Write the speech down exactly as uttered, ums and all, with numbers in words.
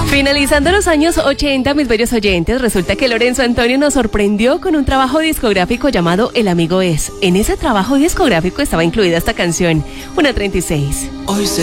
Finalizando los años ochenta, mis bellos oyentes, resulta que Lorenzo Antonio nos sorprendió con un trabajo discográfico llamado El Amigo Es. En ese trabajo discográfico estaba incluida esta canción, una treinta y seis. Hoy se